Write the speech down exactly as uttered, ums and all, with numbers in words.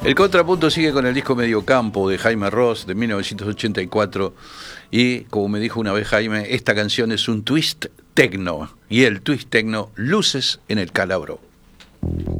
El contrapunto sigue con el disco Mediocampo de Jaime Ross de mil novecientos ochenta y cuatro y, como me dijo una vez Jaime, esta canción es un twist tecno y el twist tecno, Luces en el Calabro.